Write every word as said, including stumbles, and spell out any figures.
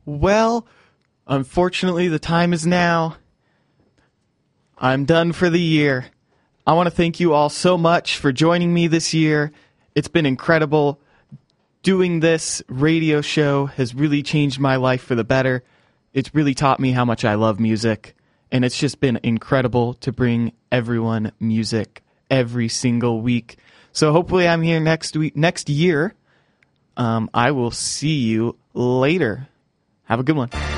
Well, unfortunately, the time is now. I'm done for the year. I want to thank you all so much for joining me this year. It's been incredible. Doing this radio show has really changed my life for the better. It's really taught me how much I love music, and it's just been incredible to bring everyone music every single week. So hopefully I'm here next week, next year. Um, I will see you later. Have a good one.